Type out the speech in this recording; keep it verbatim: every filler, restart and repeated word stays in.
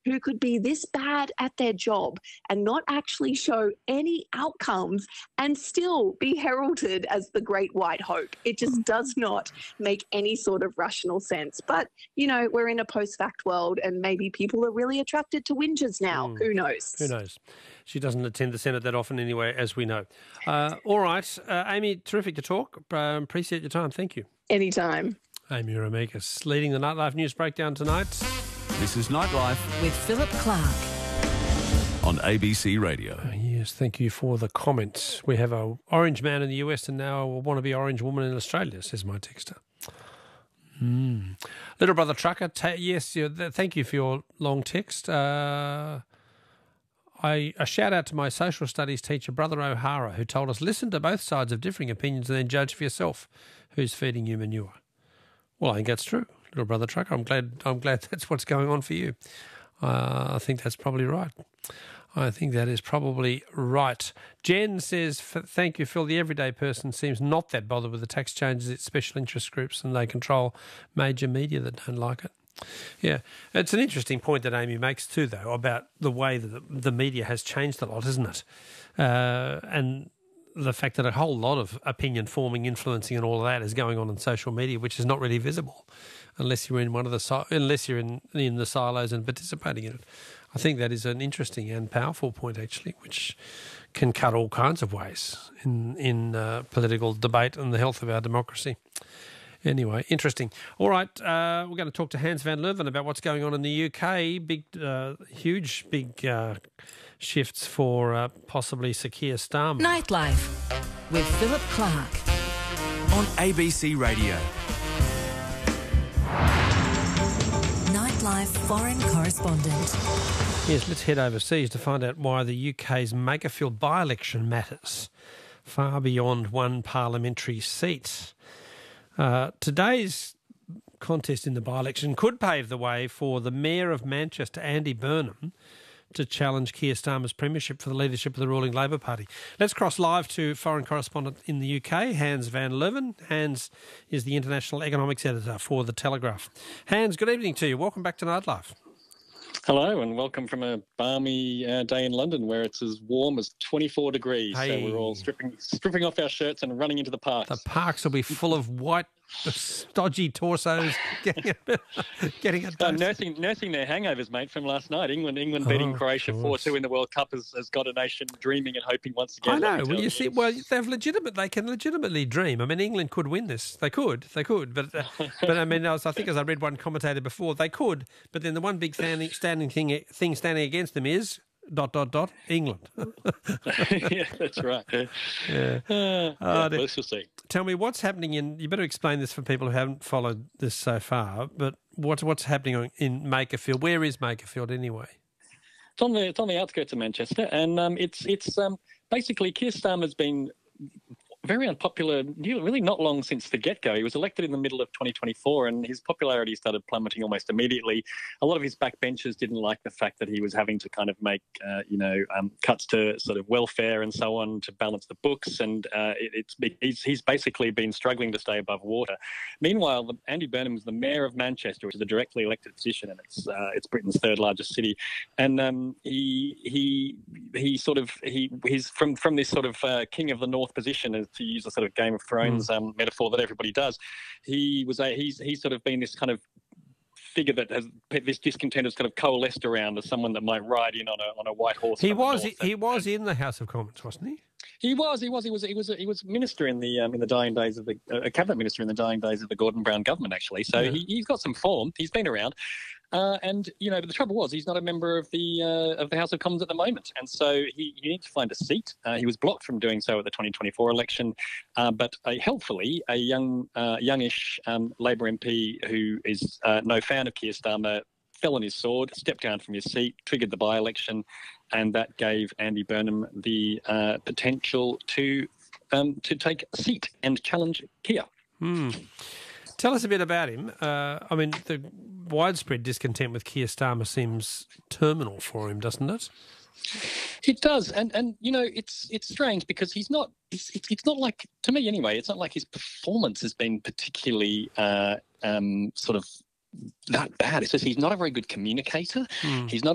who could be this bad at their job and not actually show any outcomes and still be heralded as the great white hope. It just does not make any sort of rational sense. But, you know, we're in a post-fact world and maybe people are really attracted to whingers now. Mm. Who knows? Who knows? She doesn't attend the Senate that often anyway, as we know. Uh, all right. Uh, Amy, terrific to talk. Um, appreciate your time. Thank you. Anytime. Amy Remeikis leading the Nightlife News Breakdown tonight. This is Nightlife with Philip Clark on A B C Radio. Oh, yes, thank you for the comments. We have a orange man in the U S and now a wannabe orange woman in Australia, says my texter. Mm. Little brother trucker, ta- yes, you, th- thank you for your long text. Uh, I a shout out to my social studies teacher, Brother O'Hara, who told us, listen to both sides of differing opinions and then judge for yourself who's feeding you manure. Well, I think that's true, little brother trucker. I'm glad I'm glad that's what's going on for you. Uh, I think that's probably right. I think that is probably right. Jen says, thank you, Phil. The everyday person seems not that bothered with the tax changes. It's special interest groups and they control major media that don't like it. Yeah, it's an interesting point that Amy makes too, though, about the way that the media has changed a lot, isn't it? Uh, and the fact that a whole lot of opinion forming, influencing and all of that is going on in social media, which is not really visible unless you're in one of the unless you're in, in the silos and participating in it. I think that is an interesting and powerful point, actually, which can cut all kinds of ways in, in uh, political debate and the health of our democracy. Anyway, interesting. All right, uh, we're going to talk to Hans van Leuven about what's going on in the U K. Big, uh, huge, big uh, shifts for uh, possibly Sir Keir Starmer. Nightlife with Philip Clark on A B C Radio. Nightlife foreign correspondent. Yes, let's head overseas to find out why the U K's Makerfield by-election matters far beyond one parliamentary seat. Uh, today's contest in the by-election could pave the way for the Mayor of Manchester, Andy Burnham, to challenge Keir Starmer's premiership for the leadership of the ruling Labor Party. Let's cross live to foreign correspondent in the U K, Hans van Leuven. Hans is the international economics editor for The Telegraph. Hans, good evening to you. Welcome back to Nightlife. Hello and welcome from a balmy uh, day in London where it's as warm as twenty-four degrees. Hey. So we're all stripping stripping off our shirts and running into the parks. The parks will be full of white, stodgy torsos getting a, getting a uh, nursing, nursing their hangovers, mate, from last night. England England beating oh, Croatia four two in the World Cup has, has got a nation dreaming and hoping once I again. know. Well, you see, well, they've legitimate. They can legitimately dream. I mean, England could win this. They could. They could. But, uh, but I mean, I, was, I think as I read one commentator before, they could. But then the one big standing, standing thing, thing standing against them is dot dot dot England. Yeah, that's right. Yeah. Uh, Oh, yeah, dear. let's just see. Tell me what's happening in. You better explain this for people who haven't followed this so far. But what's what's happening in Makerfield? Where is Makerfield anyway? It's on the it's on the outskirts of Manchester, and um, it's it's um, basically Keir Starmer's been very unpopular, really not long since the get-go. He was elected in the middle of twenty twenty-four and his popularity started plummeting almost immediately. A lot of his backbenchers didn't like the fact that he was having to kind of make, uh, you know, um, cuts to sort of welfare and so on to balance the books. And uh, it, it's he's, he's basically been struggling to stay above water. Meanwhile, the, Andy Burnham is the mayor of Manchester, which is a directly elected position, and it's uh, it's Britain's third largest city. And um, he he he sort of he he's from from this sort of uh, king of the north position, as to use a sort of Game of Thrones um, metaphor that everybody does. He was a he's he's sort of been this kind of figure that has this discontent has kind of coalesced around as someone that might ride in on a on a white horse. He was he, he was in the House of Commons, wasn't he? He was, he was, he was, he was, he was minister in the um, in the dying days of the uh, a cabinet minister in the dying days of the Gordon Brown government, actually. So Yeah. he, he's got some form. He's been around, uh, and you know, but the trouble was he's not a member of the uh, of the House of Commons at the moment, and so he, he needs to find a seat. Uh, he was blocked from doing so at the twenty twenty-four election, uh, but uh, helpfully, a young, uh, youngish um, Labor M P who is uh, no fan of Keir Starmer fell on his sword, stepped down from his seat, triggered the by-election, and that gave Andy Burnham the uh, potential to um, to take a seat and challenge Keir. Hmm. Tell us a bit about him. Uh, I mean, the widespread discontent with Keir Starmer seems terminal for him, doesn't it? It does, and and you know, it's it's strange because he's not. It's it's, it's not like, to me anyway. It's not like his performance has been particularly uh, um, sort of that bad. It's just he's not a very good communicator. Mm. He's not